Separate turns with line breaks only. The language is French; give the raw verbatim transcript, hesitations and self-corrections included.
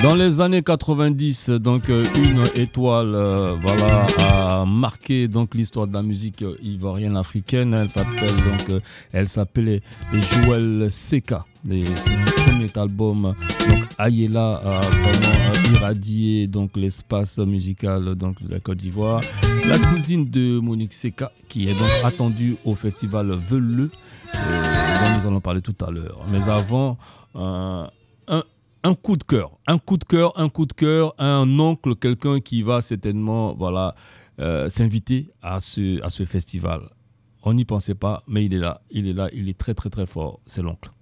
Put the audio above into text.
Dans les années quatre-vingt-dix, donc euh, une étoile, euh, voilà, a marqué donc l'histoire de la musique euh, ivoirienne africaine. Elle s'appelle donc, euh, elle s'appelait Joël Seka. Et son premier album, donc Ayela, a vraiment irradié donc l'espace musical donc de la Côte d'Ivoire. La cousine de Monique Seka, qui est donc attendue au festival Veleux, dont nous allons parler tout à l'heure. Mais avant, euh, un Un coup de cœur, un coup de cœur, un coup de cœur, un oncle, quelqu'un qui va certainement voilà, euh, s'inviter à ce, à ce festival. On n'y pensait pas, mais il est là, il est là, il est très très très fort, c'est l'oncle.